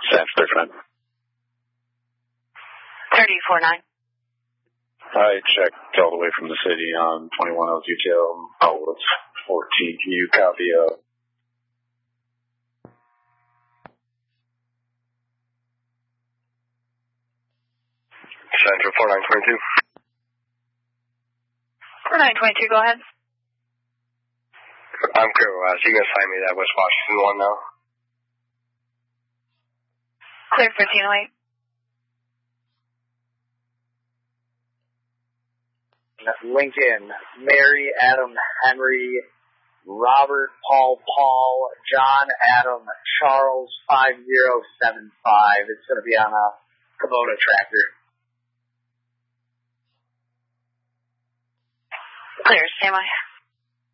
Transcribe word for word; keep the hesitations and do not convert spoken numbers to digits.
San Fran. thirty-four nine. I checked all the way from the city on twenty-one oh two tail. Oh, it's fourteen. Can you copy up? Central four nine two two. four nine two two, go ahead. I'm clear west. You can assign me that West Washington one now. Clear fifteen oh eight. Lincoln, Mary, Adam, Henry, Robert, Paul, Paul, John, Adam, Charles, five zero seven five. It's going to be on a Kubota tractor. Clear, stand by.